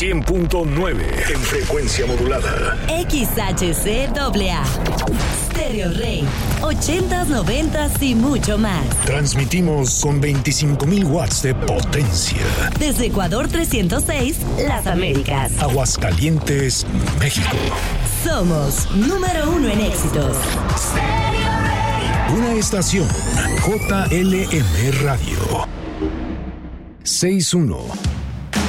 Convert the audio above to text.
100.9 en frecuencia modulada. XHCAA. Stereo Rey. 80s, 90s y mucho más. Transmitimos con 25,000 watts de potencia. Desde Ecuador 306, Las Américas. Aguascalientes, México. Somos número 1 en éxitos. Una estación JLM Radio. 61